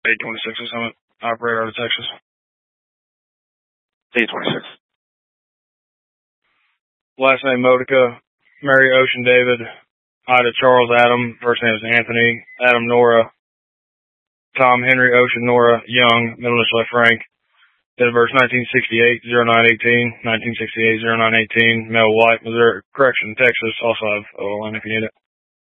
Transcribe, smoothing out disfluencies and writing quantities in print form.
826 or something. Operator out of Texas. 826. Last name Modica. Mary Ocean David. Ida Charles Adam. First name is Anthony. Adam Nora. Tom Henry Ocean Nora Young. Middle initial Frank. Date of birth 1968, 0918. 1968, 0918. Male white. Missouri. Correction, Texas. Also have OLN if you need it.